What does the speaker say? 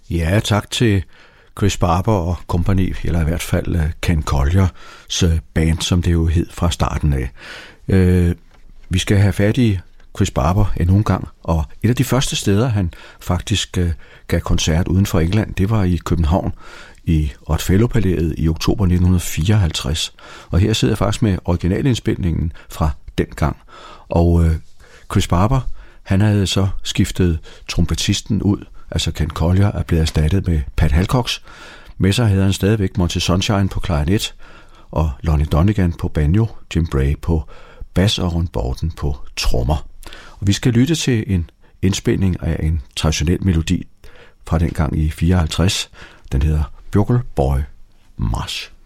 Ja, tak til Chris Barber og kompagni, eller i hvert fald Ken Colliers band, som det jo hed fra starten af. Vi skal have fat i Chris Barber endnu en gang, og et af de første steder, han faktisk gav koncert uden for England, det var i København i Odd Fellow-palæet i oktober 1954. Og her sidder jeg faktisk med originalindspilningen fra den gang. Og Chris Barber, han havde så skiftet trompetisten ud, altså Ken Collier er blevet erstattet med Pat Halcox. Med sig havde han stadigvæk Monty Sunshine på klarinet, og Lonnie Donegan på banjo, Jim Bray på bas og Ron Borton på trommer. Og vi skal lytte til en indspilning af en traditionel melodi fra dengang i 54. Den hedder Bugle Boy March.